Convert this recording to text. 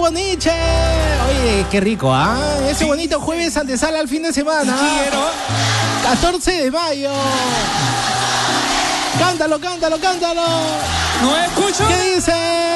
Rico Nietzsche. Oye, qué rico, ¿ah? Ese bonito jueves antesala al fin de semana. 14 de mayo. Cántalo. No escucho. ¿Qué dice?